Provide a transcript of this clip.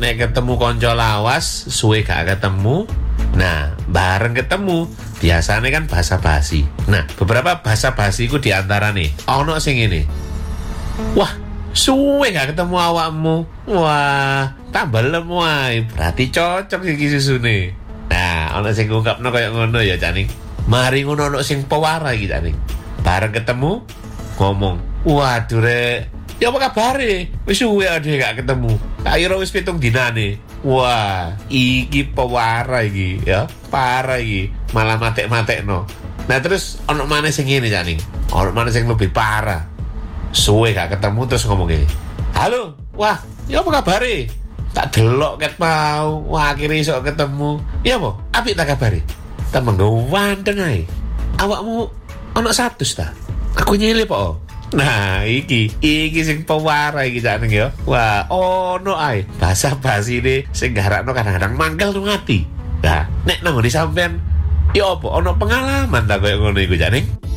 nek ketemu konco lawas suwe gak ketemu. Nah, bareng ketemu biasanya kan basa-basi. Nah, beberapa basa-basi ku diantara nih ono sing ini. Wah, suwe gak ketemu awakmu. Wah, tambah lemu ae. Berarti cocok iki susune. Nah, ono sing ngungkapno kaya ngono ya, Caning. Mari ngono ono sing pewara iki, Caning. Bareng ketemu ngomong, "Waduh, Rek, ya apa kabare? Wis suwe ade gak ketemu. Tak kira wis 7 dinane." Wah, iki pewara iki, ya. Parah iki. Malah matek-matekno. Nah, terus ono maneh sing ngene, Caning. Ono maneh sing lebih parah. Suwe gak ketemu terus ngomong gini, "Halo, wah, ya apa kabare? Tak delok ket mau, wah akhirnya iso ketemu. Ya apa? Apik tak kabare? Temen ganteng ae. Awakmu ono status ta? Aku nyilih po." Nah, iki sing pewara iki Caning ya. Wah, ono ae. Basa-basi ini sing garakno kadang-kadang mangkel nang ati. Nah, nek nang ngene sampean, ya apa ono pengalaman ta koyo ngono iku, Caning?